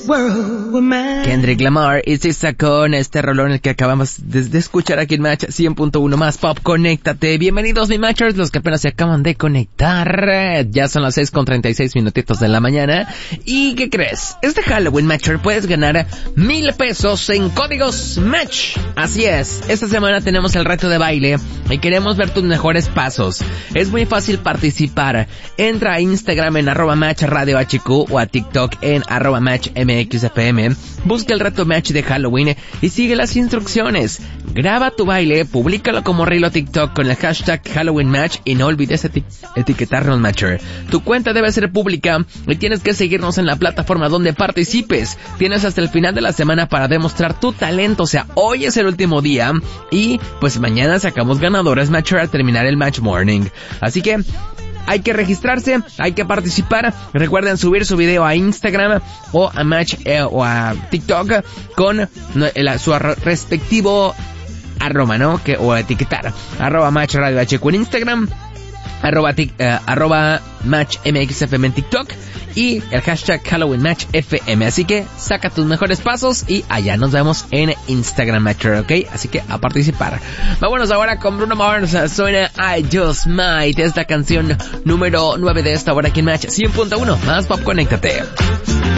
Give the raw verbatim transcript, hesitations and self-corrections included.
Kendrick Lamar y Sisa con este rolón el que acabamos de, de escuchar aquí en Match cien punto uno más Pop. Conéctate. Bienvenidos mi Matchers, los que apenas se acaban de conectar. Ya son las seis con treinta y seis minutitos de la mañana. ¿Y qué crees? Este Halloween Matcher puedes ganar mil pesos en códigos Match. Así es, esta semana tenemos el reto de baile y queremos ver tus mejores pasos. Es muy fácil participar. Entra a Instagram en arroba Match Radio H Q o a TikTok en arroba Match M X F M. Busca el reto Match de Halloween y sigue las instrucciones. Graba tu baile, públicalo como reel TikTok con el hashtag Halloween Match y no olvides eti- etiquetarnos Matcher. Tu cuenta debe ser pública y tienes que seguirnos en la plataforma donde participes. Tienes hasta el final de la semana para demostrar tu talento, o sea, hoy es el último día y pues mañana sacamos ganadores Matcher al terminar el Match Morning. Así que hay que registrarse, hay que participar. Recuerden subir su video a Instagram o a Match eh, o a TikTok con el, su respectivo arroba, ¿no? Que, o etiquetar arroba Match Radio H Q en Instagram, arroba, tic, uh, arroba Match M X F M en TikTok y el hashtag Halloween Match F M. Así que saca tus mejores pasos y allá nos vemos en Instagram Matcher, ¿ok? Así que a participar. Vámonos ahora con Bruno Mars. Suena I Just Might. Es la canción número nueve de esta hora aquí en Match cien punto uno. Más Pop, conéctate.